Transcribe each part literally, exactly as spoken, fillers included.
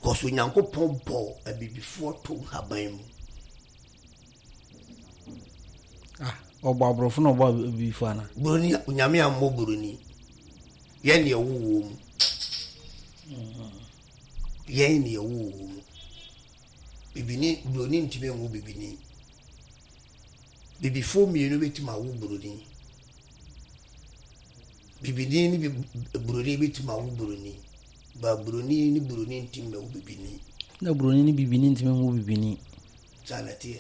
Because when Yanko Pompo a be before to Habaim. Ah, or Barbara no before. Bruni, Unyamia Moburuni. Yen your womb. Yen your womb. Bibini, Brunin to me will be beneath. Be before me, you know, to my womb, Bruni. Bibini, Bruni to my womb, Bruni. But Bruni, ni Bruni to me will be beneath. No, Bruni be beneath me will be beneath. Sanity.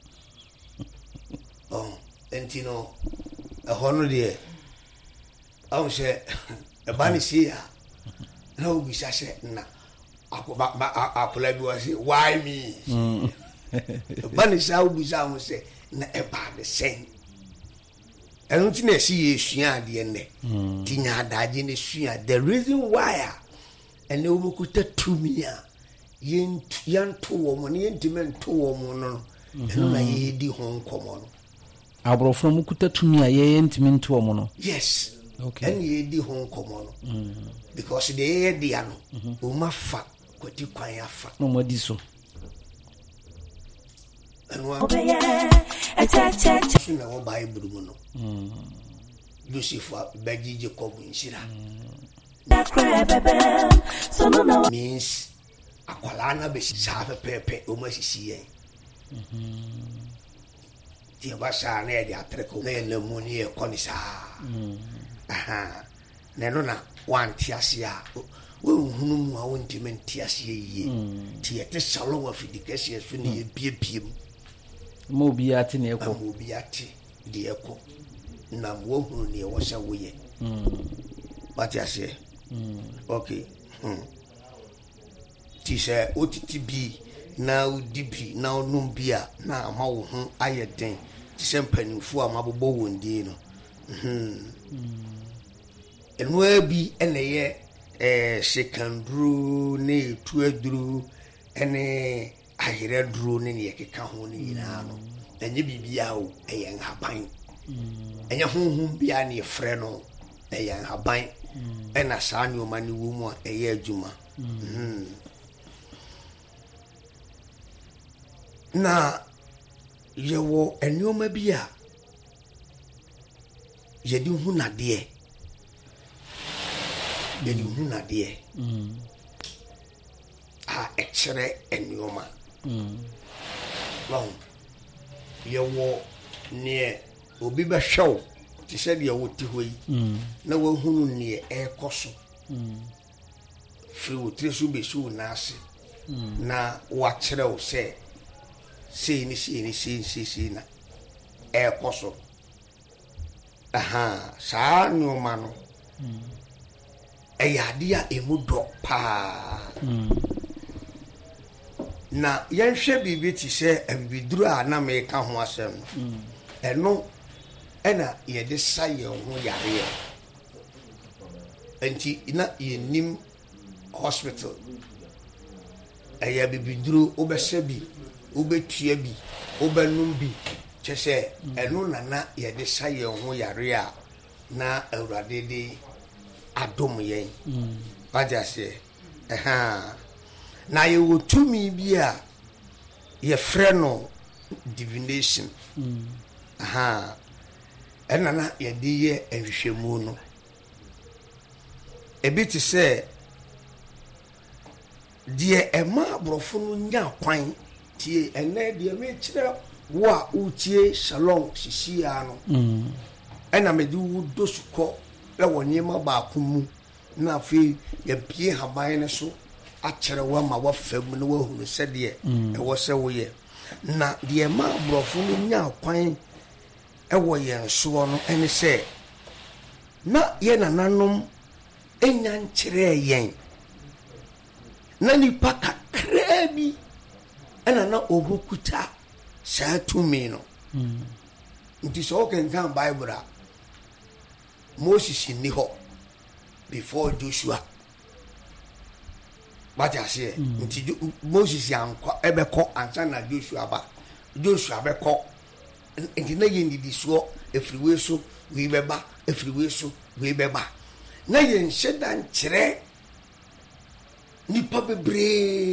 Oh, and you know, a hundred year. I will say, a bunny here. No, we say, nah. I could say, why me? A bunny shall be sound say, na about the same. I don't think I see a shia the end. Tina died in a shia. The reason why, and no one could tell to me, yen young two woman, intimate two woman, and my ye home common. I brought from Mukuta to me a ye intimate two woman. Yes, okay, and ye di home common because they are the ano, Uma fat, what you quite a fat. No more diso. And one I will buy Bruno. Lucifer, Beggy Jacob in Sira. Means Aqualana be half a pepe, almost see. The Basha near the Atreco, the Monia Conisa. Aha, Nenona, one Tiasia. Whom I want to mean Tiasia, Tiata Salon of Education, Finny, P P M. Mobiati near Mobiati, the echo. Nam wohun near was away. But I say, okay. Tisha O T T B now D P now Numbia now how I think Tisha penny for my bow and dino. And where be any a second drew, nay, two drew, any. I hear a drone in the Kahoni, and you be out a young habine, and your home be any friend, a young habine, and a son, your money woman, a year Juma. Now, you were a new mabia. You do who not dear. You do who not dear. Ah, X-ray and your man. Long, you walk near Obiba show. She said you would to wait. No one who near air cosso. Free with three be so nasty. Now, what shall say? See, any, see, any, see, see, see, na air cosso. Aha, sa no mano. A yadia a mudo pa. Na yɛnhwɛ bibi ti sɛ abibiduru a na meka ho asɛm no ɛno ɛna yɛde sa yɛn ho yareɛ enti na yɛnim hospital ɛyɛ abibiduru wobɛhyɛ bi wobɛtua bi wobɛnom bi kyɛ sɛ ɛno na na yɛde sa yɛn ho yareɛ a na awurade de adom yɛn wagye aseɛ ɛhaa na ye wo tumi bi a ye frɛ no divination aha ɛna na ye de ye ahwehwɛmu no ebi te sɛ die ɛma aborɔfo no nya kwan tie ɛnɛ deɛ me kyerɛ wo a utie shalom sisia no ɛna me de wo dosukɔ ɛwɔ nneɛma baako mu na afei ye pie haban ne so akyerɛ wa ma wa fam no wa hunu sɛ deɛ ɛwɔ sɛ wo yɛ na deɛ ma aborɔfo no nya kwan ɛwɔ yɛn soɔ no ɛne sɛ na yɛ nananom ɛnya nkyerɛ yɛn na nipa kakraa bi ɛna na ɔbɛkuta saa tumi no nti sɛ wokenkan Bible a Moses ni hɔ before Joshua. But I say, mm. Moses yankwa ebeko ansa na Joshua ba. Joshua beko enti na yen di so efriwe so we beba efriwe so we beba. Na yen hyedan kyerɛ nipa bebree